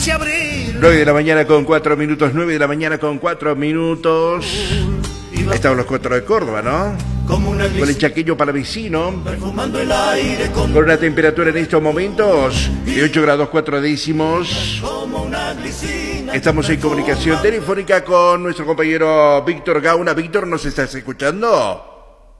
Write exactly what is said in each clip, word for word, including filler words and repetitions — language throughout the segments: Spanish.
se abrieron. nueve de la mañana con cuatro minutos, nueve de la mañana con cuatro minutos. Estamos los cuatro de Córdoba, ¿no? Como una Con el chaqueño palavecino, perfumando el aire con, con una temperatura en estos momentos de ocho grados cuatro décimos. como una glicina. Estamos en comunicación telefónica con nuestro compañero Víctor Gauna. Víctor, ¿nos estás escuchando?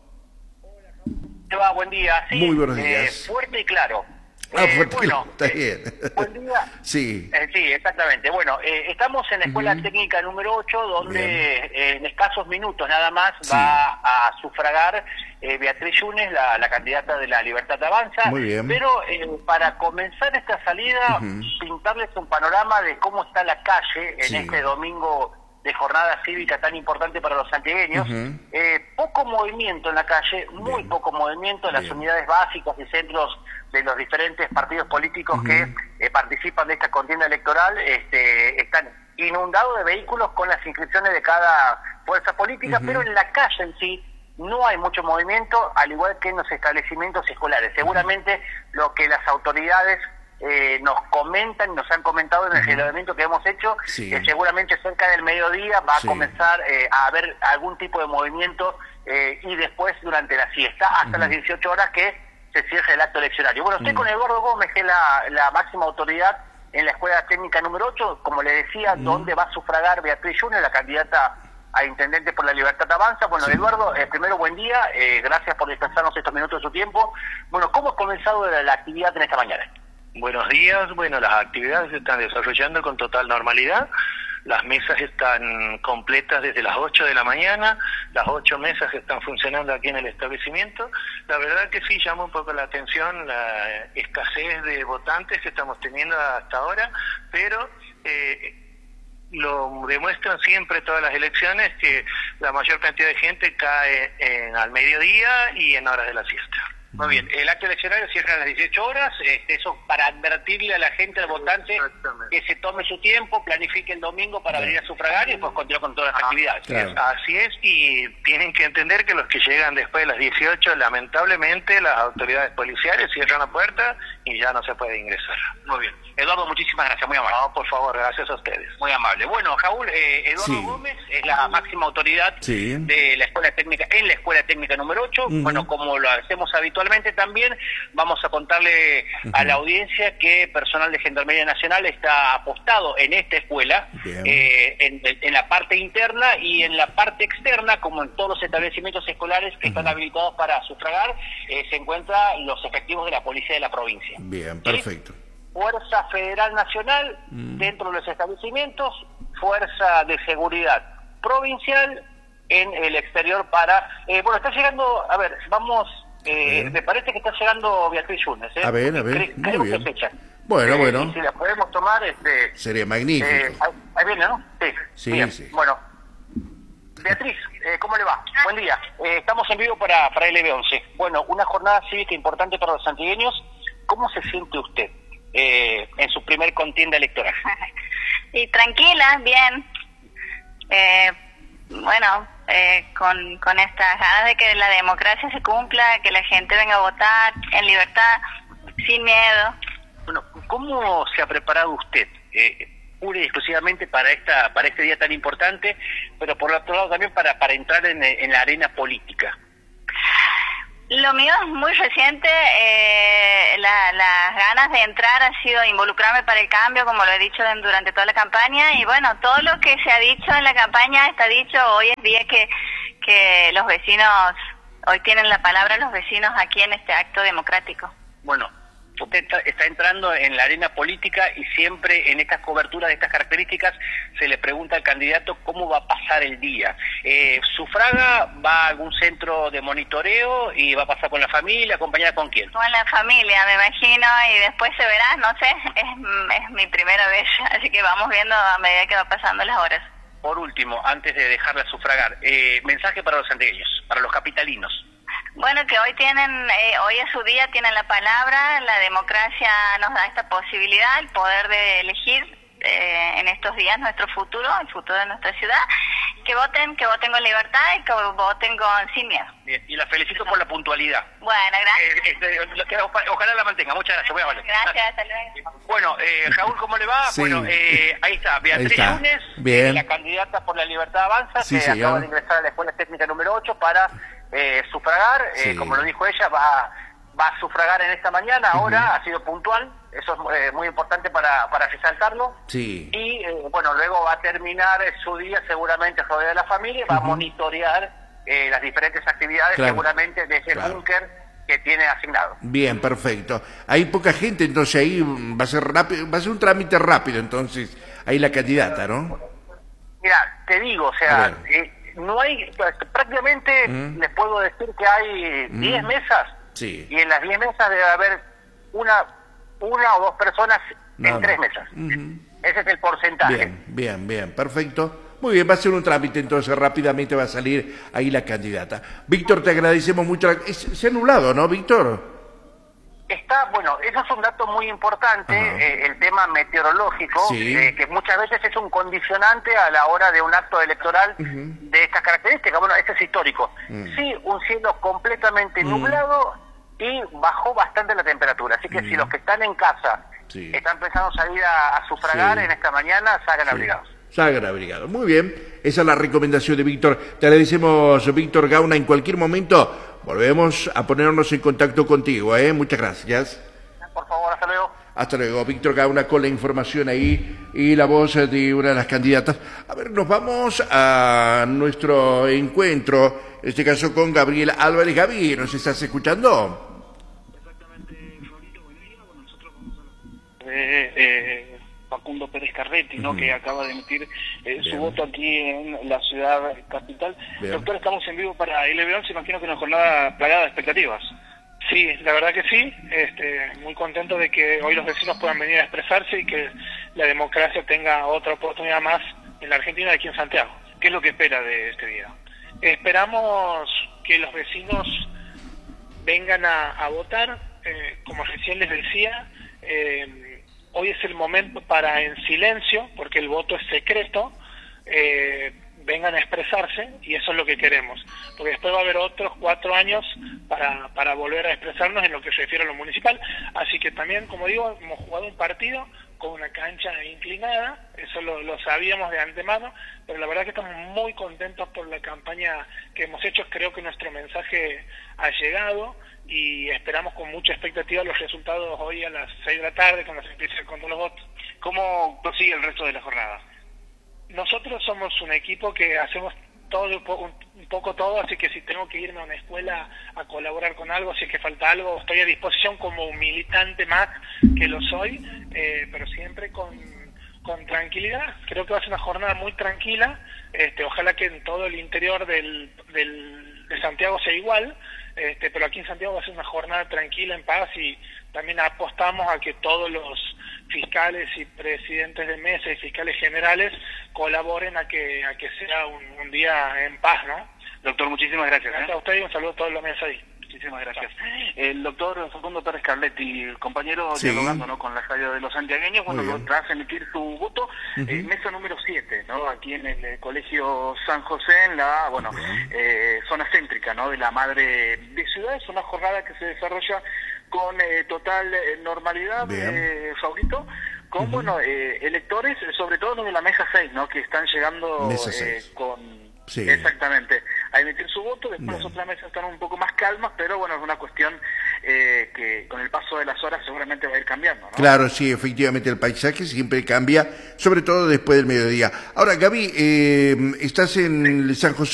Te va, buen día. Sí, Muy buenos eh, días. fuerte y claro. Ah, Eh, fuerte, bueno, está eh, bien. Buen día. Sí. Eh, sí, exactamente. Bueno, eh, estamos en la Escuela Ujú. Técnica número ocho, donde Bien. eh, en escasos minutos nada más Sí. va a sufragar eh, Beatriz Yunes, la, la candidata de la Libertad Avanza. Muy bien. Pero eh, para comenzar esta salida, Ujú. pintarles un panorama de cómo está la calle en Sí. este domingo de jornada cívica tan importante para los santiagueños. Ujú. Eh, poco movimiento en la calle, muy Bien. poco movimiento en las Bien. unidades básicas y centros de los diferentes partidos políticos Ujú. que eh, participan de esta contienda electoral. Este, están inundados de vehículos con las inscripciones de cada fuerza política, Ujú. pero en la calle en sí no hay mucho movimiento, al igual que en los establecimientos escolares. Seguramente lo que las autoridades eh, nos comentan, nos han comentado en el relevamiento que hemos hecho, Sí. que seguramente cerca del mediodía va Sí. a comenzar eh, a haber algún tipo de movimiento eh, y después durante la siesta hasta Ujú. las dieciocho horas que se cierre el acto eleccionario. Bueno, estoy Ujú. con Eduardo Gómez, que es la, la máxima autoridad en la Escuela Técnica número ocho, como le decía, Ujú. donde va a sufragar Beatriz Yunes, la candidata a Intendente por la Libertad Avanza. Bueno, Sí. Eduardo, eh, primero buen día, eh, gracias por dispensarnos estos minutos de su tiempo. Bueno, ¿cómo ha comenzado la, la actividad en esta mañana? Buenos días, bueno, las actividades se están desarrollando con total normalidad, las mesas están completas desde las ocho de la mañana, las ocho mesas están funcionando aquí en el establecimiento. La verdad que sí llama un poco la atención la escasez de votantes que estamos teniendo hasta ahora, pero eh, lo demuestran siempre todas las elecciones que la mayor cantidad de gente cae en, al mediodía y en horas de la siesta. Muy bien, el acto eleccionario cierra a las dieciocho horas, este, eso para advertirle a la gente, al votante, Exactamente. que se tome su tiempo, planifique el domingo para Claro. venir a sufragar y después continuar con todas las Ah, actividades. claro. Así es, y tienen que entender que los que llegan después de las dieciocho, lamentablemente las autoridades policiales cierran la puerta y ya no se puede ingresar. Muy bien. Eduardo, muchísimas gracias, muy amable. No, por favor, gracias a ustedes. Muy amable. Bueno, Jaúl, eh, Eduardo Sí. Gómez es la máxima autoridad Sí. de la Escuela Técnica, en la Escuela Técnica número ocho. Ujú. Bueno, como lo hacemos habitualmente también, vamos a contarle a la audiencia que personal de Gendarmería Nacional está apostado en esta escuela, Bien. eh, en, en la parte interna y en la parte externa, como en todos los establecimientos escolares que están habilitados para sufragar, eh, se encuentran los efectivos de la policía de la provincia. Bien, ¿Sí? perfecto. Fuerza Federal Nacional Mm. dentro de los establecimientos, Fuerza de Seguridad Provincial en el exterior para... Eh, bueno, está llegando, a ver, vamos, eh, Bien. me parece que está llegando Beatriz Yunes. ¿eh? A ver, a ver, Cre- muy creo bien. que fecha. Bueno, Eh, bueno. y si la podemos tomar, este... Sería magnífico. eh, ahí, ahí viene, ¿no? Sí, Sí, bien. sí. Bueno, Beatriz, eh, ¿cómo le va? Buen día. Eh, estamos en vivo para, para L B once. Bueno, una jornada cívica importante para los santigueños. ¿Cómo se siente usted eh, en su primer contienda electoral? Y tranquila, bien. Eh, bueno, eh, con, con estas ganas de que la democracia se cumpla, que la gente venga a votar en libertad, sin miedo. Bueno, ¿cómo se ha preparado usted? Eh, pura y exclusivamente para esta para este día tan importante, pero por otro lado también para, para entrar en, en la arena política. Lo mío es muy reciente, eh, la, las ganas de entrar ha sido involucrarme para el cambio, como lo he dicho en- durante toda la campaña, y bueno, todo lo que se ha dicho en la campaña está dicho. Hoy es día que, que los vecinos, hoy tienen la palabra los vecinos aquí en este acto democrático. Bueno, usted está, está entrando en la arena política y siempre en estas coberturas de estas características se le pregunta al candidato cómo va a pasar el día. Eh, ¿Sufraga? ¿Va a algún centro de monitoreo y va a pasar con la familia, acompañada con quién? Con la familia, me imagino, y después se verá, no sé, es, es mi primera vez, así que vamos viendo a medida que va pasando las horas. Por último, antes de dejarla sufragar, eh, mensaje para los santiagueños, para los capitalinos. Bueno, que hoy tienen, eh, hoy es su día, tienen la palabra, la democracia nos da esta posibilidad, el poder de elegir eh, en estos días nuestro futuro, el futuro de nuestra ciudad, que voten, que voten con libertad y que voten con sin miedo. Bien, y la felicito por la puntualidad. Bueno, gracias. Eh, este, lo que- ojalá la mantenga. Muchas gracias. Muy amable. Gracias, hasta luego. Bueno, eh, Raúl, ¿cómo le va? Sí. Bueno, eh, ahí está, Beatriz Ahí está. Lunes, Bien. eh, la candidata por la Libertad Avanza, Sí, que señor. acaba de ingresar a la Escuela Técnica número ocho para eh, sufragar, eh, Sí. como lo dijo ella, va, va a sufragar en esta mañana, ahora ha sido puntual, eso es eh, muy importante para, para resaltarlo. Sí. Y eh, bueno, luego va a terminar eh, su día seguramente rodeada de la familia y va a monitorear eh, las diferentes actividades Claro. seguramente desde el Claro. búnker que tiene asignado. Bien, perfecto. Hay poca gente, entonces ahí va a ser rápido, va a ser un trámite rápido, entonces ahí la candidata, ¿no? Mira, te digo, o A sea, ver. eh, no hay, prácticamente Mm. les puedo decir que hay diez mesas Sí. y en las diez mesas debe haber una, una o dos personas Nada en tres más. mesas. Ujú. Ese es el porcentaje. Bien, bien, bien, perfecto. Muy bien, va a ser un trámite, entonces rápidamente va a salir ahí la candidata. Víctor, te agradecemos mucho. la- es- Se ha anulado, ¿no, Víctor? Está, bueno, eso es un dato muy importante, Ajá. eh, el tema meteorológico, Sí. eh, que muchas veces es un condicionante a la hora de un acto electoral de estas características. Bueno, este es histórico. Mm. Sí, un cielo completamente nublado y bajó bastante la temperatura. Así que si los que están en casa Sí. están pensando salir a, a sufragar Sí. en esta mañana, salgan Sí. abrigados. Salgan abrigados. Muy bien, esa es la recomendación de Víctor. Te agradecemos, Víctor Gauna. En cualquier momento volvemos a ponernos en contacto contigo, ¿eh? Muchas gracias. Por favor, hasta luego. Hasta luego, Víctor Gauna con la información ahí y la voz de una de las candidatas. A ver, nos vamos a nuestro encuentro, en este caso con Gabriel Álvarez. Gaby, ¿nos estás escuchando? Eh, eh, Facundo Pérez Carretti, ¿no? Ujú. Que acaba de emitir eh, su Bien. voto aquí en la ciudad capital. Bien. Doctor, estamos en vivo para L B once, imagino que una jornada plagada de expectativas. Sí, la verdad que sí, este, muy contento de que hoy los vecinos puedan venir a expresarse y que la democracia tenga otra oportunidad más en la Argentina y aquí en Santiago. ¿Qué es lo que espera de este día? Esperamos que los vecinos vengan a, a votar, eh, como recién les decía, eh, hoy es el momento para en silencio, porque el voto es secreto, eh, vengan a expresarse y eso es lo que queremos, porque después va a haber otros cuatro años para, para volver a expresarnos en lo que se refiere a lo municipal, así que también, como digo, hemos jugado un partido con una cancha inclinada, eso lo, lo sabíamos de antemano, pero la verdad que estamos muy contentos por la campaña que hemos hecho, creo que nuestro mensaje ha llegado y esperamos con mucha expectativa los resultados hoy a las seis de la tarde cuando se empiece a contar los votos. ¿Cómo prosigue el resto de la jornada? Nosotros somos un equipo que hacemos todo un poco, un poco todo, así que si tengo que irme a una escuela a colaborar con algo, si es que falta algo, estoy a disposición como un militante más que lo soy, eh, pero siempre con, con tranquilidad. Creo que va a ser una jornada muy tranquila, este, ojalá que en todo el interior del, del, de Santiago sea igual, este, pero aquí en Santiago va a ser una jornada tranquila, en paz, y también apostamos a que todos los fiscales y presidentes de mesa y fiscales generales colaboren a que a que sea un, un día en paz, ¿no? Doctor, muchísimas gracias. Gracias ¿eh? a usted y un saludo a todos los mesas ahí. Muchísimas gracias. El doctor Facundo Pérez Carletti, el compañero Sí. dialogando, ¿no?, con la radio de los santiagueños, bueno, Muy bien. tras emitir su voto, Ujú. eh, mesa número siete, ¿no?, aquí en el eh, Colegio San José, en la, bueno, Bien. eh, zona céntrica, ¿no?, de la madre de ciudad. Es una jornada que se desarrolla con eh, total eh, normalidad, Bien. eh, Favorito, con, bueno, eh, electores, sobre todo los de la mesa seis, ¿no?, que están llegando Mesa eh, seis. con... Sí. Exactamente, a emitir su voto. Después Bien. las otras mesas están un poco más calmas, pero bueno, es una cuestión eh, que con el paso de las horas seguramente va a ir cambiando, ¿no? Claro, sí, efectivamente el paisaje siempre cambia, sobre todo después del mediodía. Ahora, Gaby, eh, estás en San José.